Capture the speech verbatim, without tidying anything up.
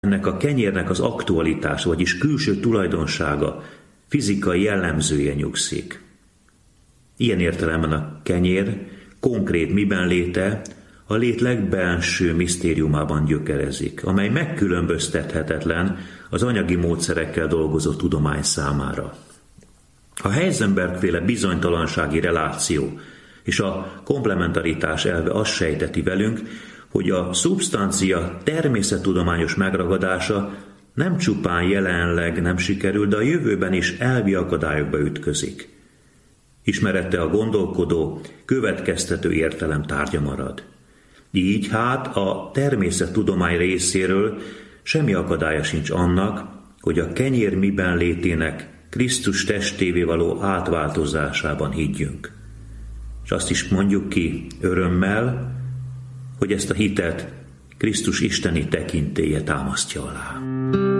ennek a kenyérnek az aktualitás, vagyis külső tulajdonsága, fizikai jellemzője nyugszik. Ilyen értelemben a kenyér konkrét miben léte a lét legbenső misztériumában gyökerezik, amely megkülönböztethetetlen az anyagi módszerekkel dolgozó tudomány számára. A Heisenberg-féle bizonytalansági reláció és a komplementaritás elve azt sejteti velünk, hogy a szubstancia természettudományos megragadása nem csupán jelenleg nem sikerül, de a jövőben is elvi akadályokba ütközik. Ismerete a gondolkodó, következtető értelem tárgya marad. Így hát a természettudomány részéről semmi akadálya sincs annak, hogy a kenyér miben létének Krisztus testévé való átváltozásában higgyünk. És azt is mondjuk ki örömmel, hogy ezt a hitet Krisztus isteni tekintélye támasztja alá.